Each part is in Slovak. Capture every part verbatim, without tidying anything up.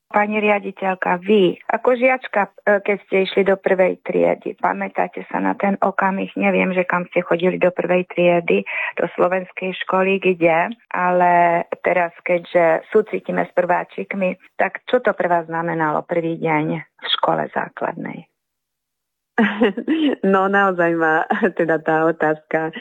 Pani riaditeľka, vy ako žiačka, keď ste išli do prvej triedy, pamätáte sa na ten okamih? Neviem, že kam ste chodili do prvej triedy, do slovenskej školy, kde, ale teraz, keďže súcitíme s prváčikmi, tak čo to pre vás znamenalo prvý deň v škole základnej? No naozaj ma teda tá otázka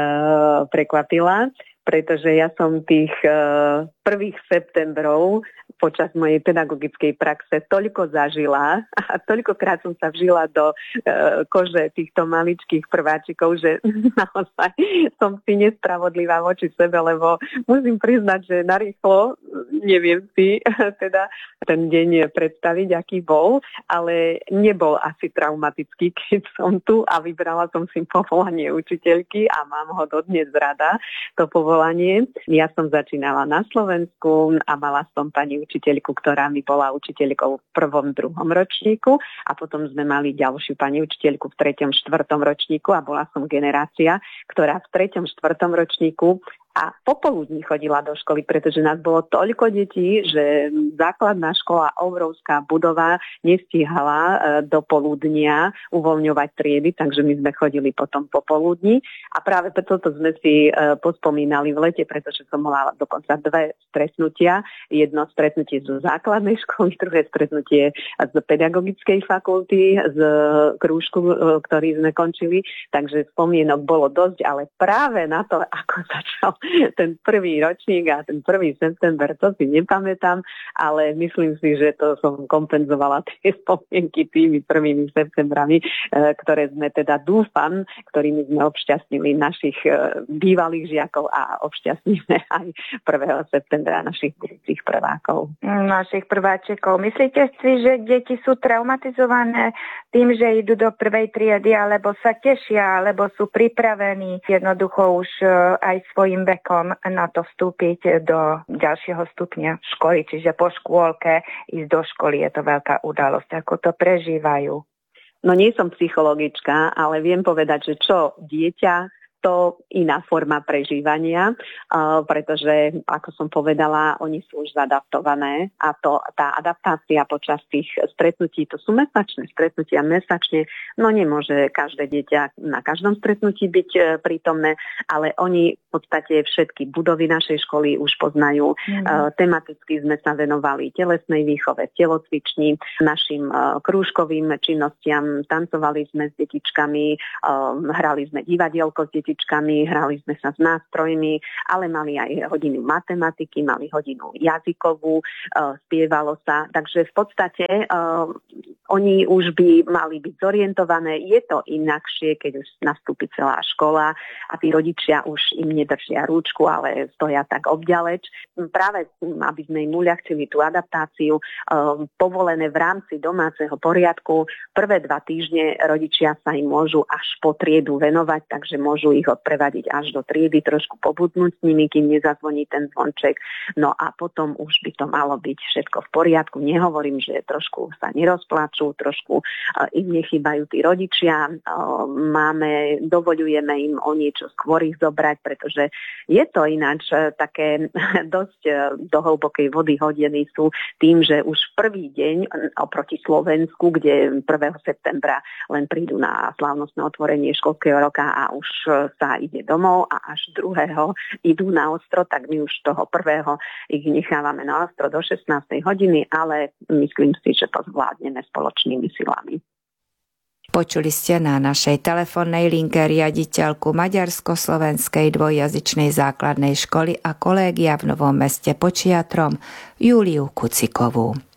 uh, prekvapila, pretože ja som tých uh, prvých septembrov počas mojej pedagogickej praxe toľko zažila a toľkokrát som sa vžila do uh, kože týchto maličkých prváčikov, že naozaj som si nespravodlivá voči sebe, lebo musím priznať, že narýchlo neviem si teda ten deň predstaviť, aký bol, ale nebol asi traumatický, keď som tu a vybrala som si povolanie učiteľky a mám ho dodnes rada, to povolanie. Ja som začínala na Slovensku a mala som pani učiteľku, ktorá mi bola učiteľkou v prvom, druhom ročníku a potom sme mali ďalšiu pani učiteľku v treťom, štvrtom ročníku a bola som generácia, ktorá v treťom, štvrtom ročníku a popoludní chodila do školy, pretože nás bolo toľko detí, že základná škola, obrovská budova, nestíhala do poludnia uvoľňovať triedy, takže my sme chodili potom popoludní a práve preto sme si pospomínali v lete, pretože som mala dokonca dve stretnutia. Jedno stretnutie zo základnej školy, druhé stretnutie z pedagogickej fakulty, z krúžku, ktorý sme končili, takže spomienok bolo dosť, ale práve na to, ako začal ten prvý ročník a ten prvý september, to si nepamätám, ale myslím si, že to som kompenzovala tie spomienky tými prvými septembrami, ktoré sme teda dúfam, ktorými sme obšťastnili našich bývalých žiakov a obšťastníme aj prvého septembra našich budúcich prvákov. Našich prváčikov. Myslíte si, že deti sú traumatizované tým, že idú do prvej triedy, alebo sa tešia, alebo sú pripravení jednoducho už aj svojim vekom na to vstúpiť do ďalšieho stupňa školy, čiže po škôlke ísť do školy, je to veľká udalosť. Ako to prežívajú? No nie som psychologička, ale viem povedať, že čo dieťa, to iná forma prežívania, uh, pretože, ako som povedala, oni sú už zadaptované a to, tá adaptácia počas tých stretnutí, to sú mesačné stretnutia, mesačne, no nemôže každé dieťa na každom stretnutí byť uh, prítomné, ale oni v podstate všetky budovy našej školy už poznajú. Mm. Uh, tematicky sme sa venovali telesnej výchove, telocvični, našim uh, krúžkovým činnostiam, tancovali sme s detičkami, uh, hrali sme divadielko s detičkami, hrali sme sa s nástrojmi, ale mali aj hodinu matematiky, mali hodinu jazykovú, uh, spievalo sa. Takže v podstate uh, oni už by mali byť zorientované. Je to inakšie, keď už nastúpi celá škola a tí rodičia už im nedržia rúčku, ale stoja tak obďaleč. Práve aby sme im uľahčili tú adaptáciu, uh, povolené v rámci domáceho poriadku. Prvé dva týždne rodičia sa im môžu až po triedu venovať, takže môžu ich odprevadiť až do triedy, trošku pobudnúť s nimi, kým nezazvoní ten zvonček. No a potom už by to malo byť všetko v poriadku. Nehovorím, že trošku sa nerozplačú, trošku uh, im nechýbajú tí rodičia. Uh, máme, dovoľujeme im o niečo skôr ich zobrať, pretože je to ináč uh, také dosť uh, do hlbokej vody hodení sú tým, že už prvý deň oproti Slovensku, kde prvého septembra len prídu na slávnostné otvorenie školského roka a už uh, sa ide domov a až druhého idú na ostro, tak my už toho prvého ich nechávame na ostro do šestnástej hodiny, ale myslím si, že to zvládneme spoločnými silami. Počuli ste na našej telefónnej linke riaditeľku maďarsko-slovenskej dvojjazyčnej základnej školy a kolégia v Novom Meste pod Čiatrom Júliu Kucikovú.